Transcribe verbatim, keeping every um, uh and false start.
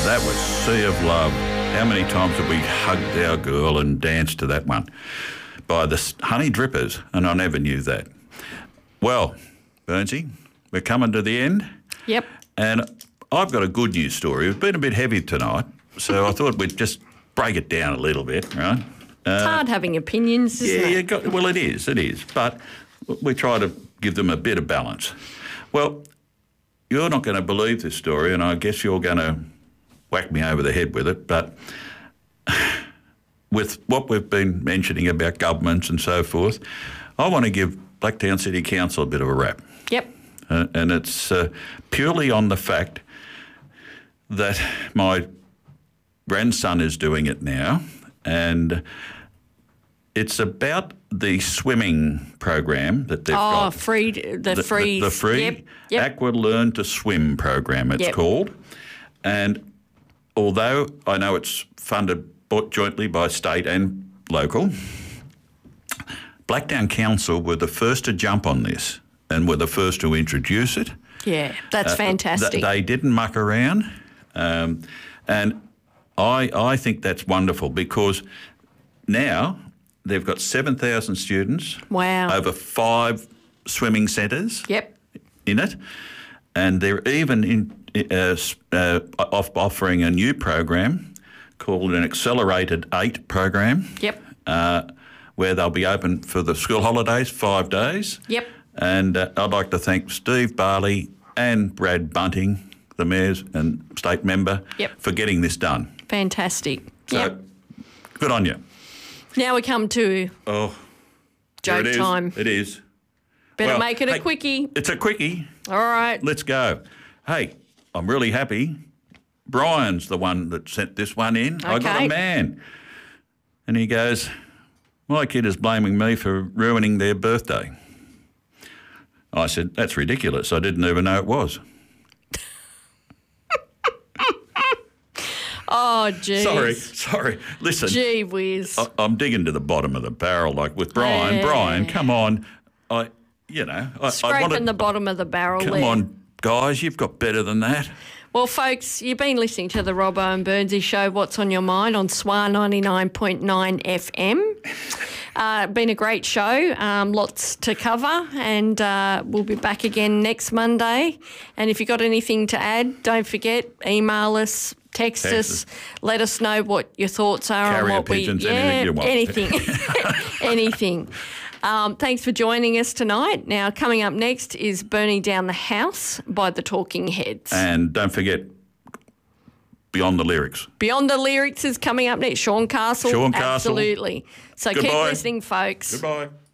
That was Sea of Love. How many times have we hugged our girl and danced to that one? By the Honey Drippers, and I never knew that. Well, Burnsy, we're coming to the end. Yep. And I've got a good news story. It's been a bit heavy tonight, so I thought we'd just break it down a little bit, right? Uh, It's hard having opinions, isn't yeah, it? you got, well, it is, it is. But we try to give them a bit of balance. Well, you're not going to believe this story, and I guess you're going to whack me over the head with it, but with what we've been mentioning about governments and so forth, I want to give Blacktown City Council a bit of a rap. Yep. Uh, and it's uh, purely on the fact that my grandson is doing it now, and it's about the swimming program that they've Oh, got. free, the, The, free. the, the free Yep. Yep. Aqua Learn to Swim program, it's Yep. called. And although I know it's funded bo- jointly by state and local, Blacktown Council were the first to jump on this and were the first to introduce it. Yeah, that's Uh, fantastic. th- they didn't muck around. Um, and I, I think that's wonderful because now they've got seven thousand students. Wow. Over five swimming centres. Yep. In it. And they're even in, uh, uh, off- offering a new program called an Accelerated eight program. Yep. Uh, where they'll be open for the school holidays, five days. Yep. And uh, I'd like to thank Steve Barley and Brad Bunting, the mayor's and state member, Yep. for getting this done. Fantastic. So, Yep. good on you. Now we come to Oh, joke here it is. time. It is. Better Well, make it a hey, quickie. It's a quickie. All right. Let's go. Hey, I'm really happy. Brian's the one that sent this one in. I got Okay. a man. And he goes, my kid is blaming me for ruining their birthday. I said, that's ridiculous. I didn't even know it was. Oh, geez. Sorry, sorry. Listen, Gee whiz. I, I'm digging to the bottom of the barrel, like with Brian. Yeah. Brian, come on. I, you know, I, I Scraping wanted, the bottom of the barrel come there. on, guys, you've got better than that. Well, folks, you've been listening to the Robbo and Burnsy Show, What's on Your Mind, on S W A ninety-nine point nine F M. Uh, been a great show, um, lots to cover, and uh, we'll be back again next Monday. And if you've got anything to add, don't forget, email us, text, Text us, us. let us know what your thoughts are on Carrier what pigeons, we... anything you want. anything. anything. Um, thanks for joining us tonight. Now, coming up next is Burning Down the House by the Talking Heads. And don't forget, Beyond the Lyrics. Beyond the Lyrics is coming up next. Sean Castle. Sean Castle. Absolutely. So Goodbye. keep listening, folks. Goodbye.